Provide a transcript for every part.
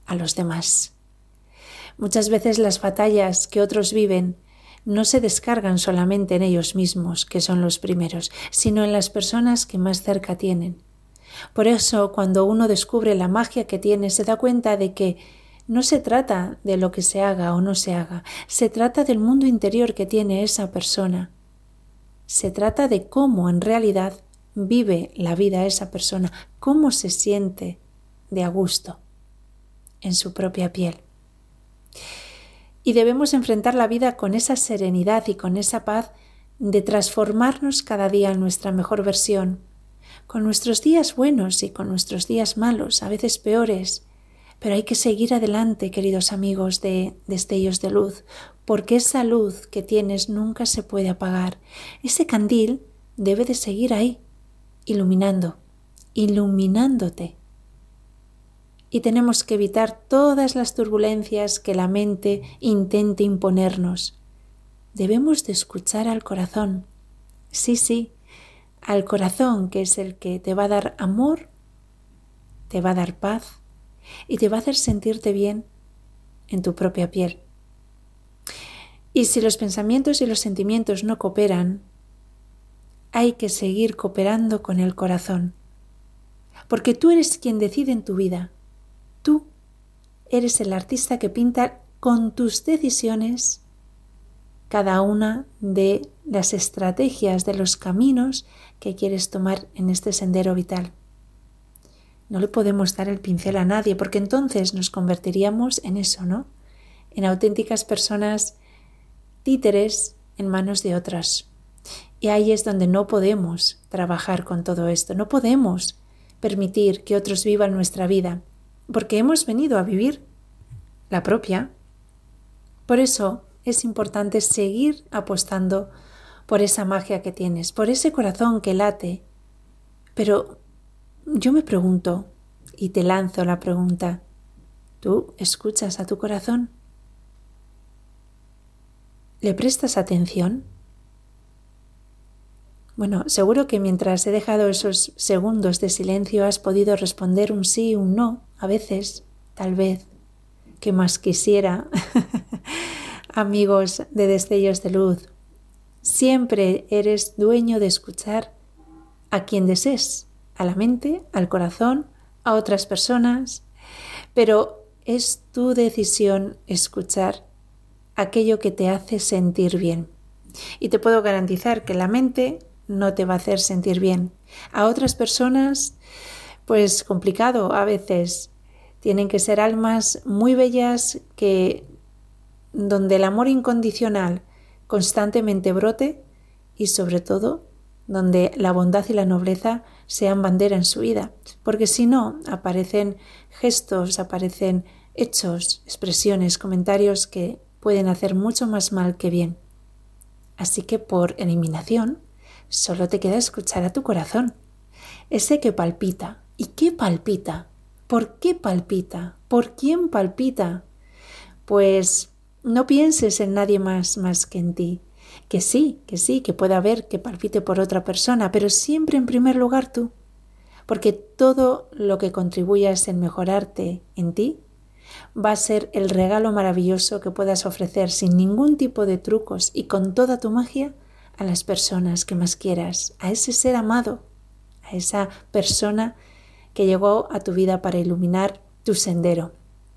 a los demás. Muchas veces las batallas que otros viven no se descargan solamente en ellos mismos, que son los primeros, sino en las personas que más cerca tienen. Por eso, cuando uno descubre la magia que tiene, se da cuenta de que no se trata de lo que se haga o no se haga, se trata del mundo interior que tiene esa persona. Se trata de cómo en realidad vive la vida esa persona, cómo se siente de a gusto en su propia piel. Y debemos enfrentar la vida con esa serenidad y con esa paz de transformarnos cada día en nuestra mejor versión, con nuestros días buenos y con nuestros días malos, a veces peores, pero hay que seguir adelante, queridos amigos de Destellos de Luz, porque esa luz que tienes nunca se puede apagar. Ese candil debe de seguir ahí, iluminándote. Y tenemos que evitar todas las turbulencias que la mente intente imponernos. Debemos de escuchar al corazón. Sí, al corazón, que es el que te va a dar amor, te va a dar paz y te va a hacer sentirte bien en tu propia piel. Y si los pensamientos y los sentimientos no cooperan, hay que seguir cooperando con el corazón. Porque tú eres quien decide en tu vida. Tú eres el artista que pinta con tus decisiones cada una de las estrategias, de los caminos que quieres tomar en este sendero vital. No le podemos dar el pincel a nadie, porque entonces nos convertiríamos en eso, ¿no? En auténticas personas títeres en manos de otras. Y ahí es donde no podemos trabajar con todo esto. No podemos permitir que otros vivan nuestra vida, porque hemos venido a vivir la propia. Por eso es importante seguir apostando por esa magia que tienes, por ese corazón que late. Pero yo me pregunto, y te lanzo la pregunta, ¿tú escuchas a tu corazón? ¿Le prestas atención? Bueno, seguro que mientras he dejado esos segundos de silencio has podido responder un sí, un no, a veces, tal vez, que más quisiera. Amigos de Destellos de Luz, siempre eres dueño de escuchar a quien desees, a la mente, al corazón, a otras personas, pero es tu decisión escuchar aquello que te hace sentir bien. Y te puedo garantizar que la mente no te va a hacer sentir bien. A otras personas, pues complicado a veces. Tienen que ser almas muy bellas donde el amor incondicional constantemente brote y sobre todo donde la bondad y la nobleza sean bandera en su vida. Porque si no, aparecen gestos, aparecen hechos, expresiones, comentarios que pueden hacer mucho más mal que bien. Así que por eliminación, solo te queda escuchar a tu corazón, ese que palpita. ¿Y qué palpita? ¿Por qué palpita? ¿Por quién palpita? Pues no pienses en nadie más que en ti. Que sí, que puede haber que palpite por otra persona, pero siempre en primer lugar tú. Porque todo lo que contribuyas en mejorarte en ti va a ser el regalo maravilloso que puedas ofrecer sin ningún tipo de trucos y con toda tu magia a las personas que más quieras, a ese ser amado, a esa persona que llegó a tu vida para iluminar tu sendero,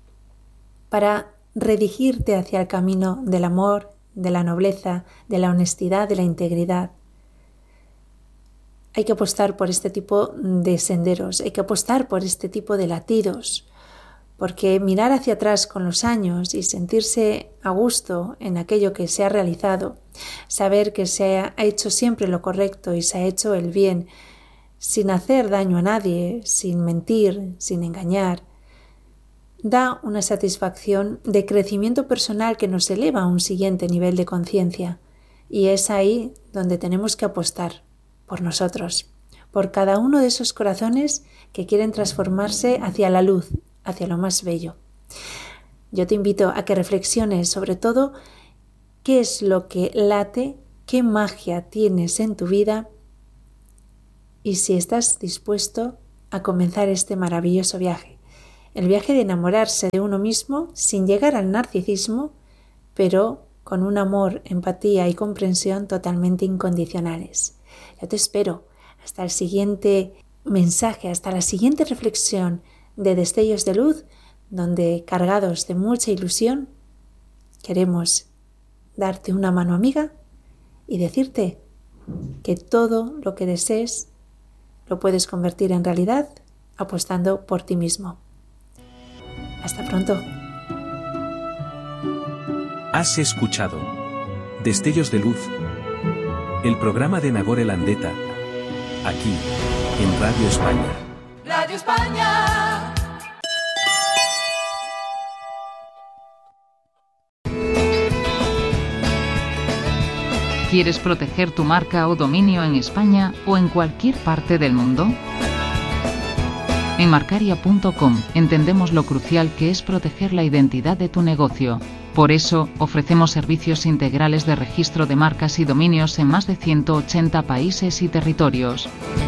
para redirigirte hacia el camino del amor, de la nobleza, de la honestidad, de la integridad. Hay que apostar por este tipo de senderos, hay que apostar por este tipo de latidos, porque mirar hacia atrás con los años y sentirse a gusto en aquello que se ha realizado, saber que se ha hecho siempre lo correcto y se ha hecho el bien, sin hacer daño a nadie, sin mentir, sin engañar, da una satisfacción de crecimiento personal que nos eleva a un siguiente nivel de conciencia. Y es ahí donde tenemos que apostar por nosotros, por cada uno de esos corazones que quieren transformarse hacia la luz, hacia lo más bello. Yo te invito a que reflexiones sobre todo qué es lo que late, qué magia tienes en tu vida y si estás dispuesto a comenzar este maravilloso viaje. el viaje de enamorarse de uno mismo sin llegar al narcisismo, pero con un amor, empatía y comprensión totalmente incondicionales. Yo te espero hasta el siguiente mensaje, hasta la siguiente reflexión de Destellos de Luz, donde, cargados de mucha ilusión, queremos darte una mano amiga y decirte que todo lo que desees lo puedes convertir en realidad apostando por ti mismo. Hasta pronto. Has escuchado Destellos de Luz, el programa de Nagore Landeta, aquí, en Radio España. Radio España. ¿Quieres proteger tu marca o dominio en España o en cualquier parte del mundo? En Marcaria.com entendemos lo crucial que es proteger la identidad de tu negocio. Por eso, ofrecemos servicios integrales de registro de marcas y dominios en más de 180 países y territorios.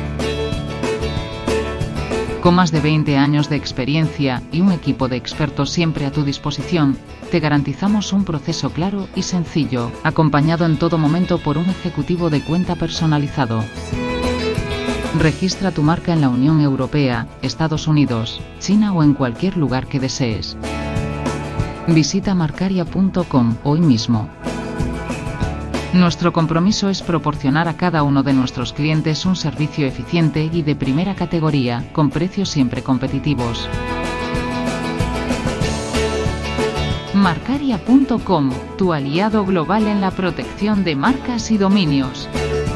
Con más de 20 años de experiencia y un equipo de expertos siempre a tu disposición, te garantizamos un proceso claro y sencillo, acompañado en todo momento por un ejecutivo de cuenta personalizado. Registra tu marca en la Unión Europea, Estados Unidos, China o en cualquier lugar que desees. Visita Marcaria.com hoy mismo. Nuestro compromiso es proporcionar a cada uno de nuestros clientes un servicio eficiente y de primera categoría, con precios siempre competitivos. Marcaria.com, tu aliado global en la protección de marcas y dominios.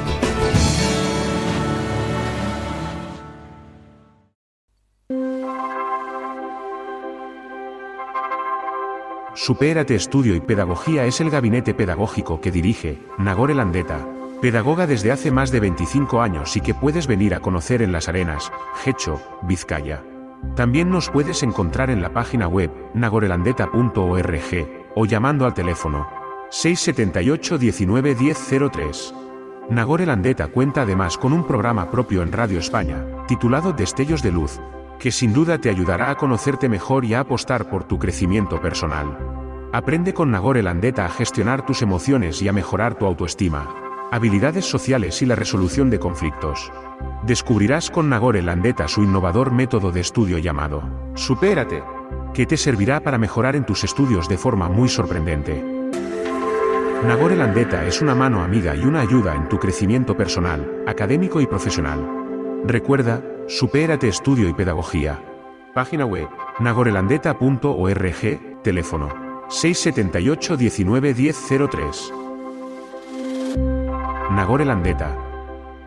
Supérate Estudio y Pedagogía es el gabinete pedagógico que dirige Nagore Landeta, pedagoga desde hace más de 25 años y que puedes venir a conocer en Las Arenas, Getxo, Vizcaya. También nos puedes encontrar en la página web nagorelandeta.org o llamando al teléfono 678 19 1003. Nagore Landeta cuenta además con un programa propio en Radio España, titulado Destellos de Luz, que sin duda te ayudará a conocerte mejor y a apostar por tu crecimiento personal. Aprende con Nagore Landeta a gestionar tus emociones y a mejorar tu autoestima, habilidades sociales y la resolución de conflictos. Descubrirás con Nagore Landeta su innovador método de estudio llamado Supérate, que te servirá para mejorar en tus estudios de forma muy sorprendente. Nagore Landeta es una mano amiga y una ayuda en tu crecimiento personal, académico y profesional. Recuerda, Supérate Estudio y Pedagogía. Página web, nagorelandeta.org, teléfono 678 19 1003. Nagore Landeta.